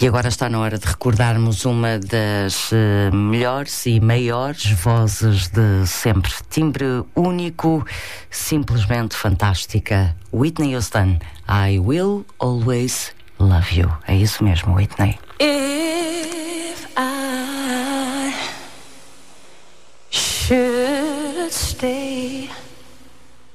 E agora está na hora de recordarmos uma das melhores e maiores vozes de sempre. Timbre único, simplesmente fantástica. Whitney Houston, I Will Always Love You. É isso mesmo, Whitney. If I should stay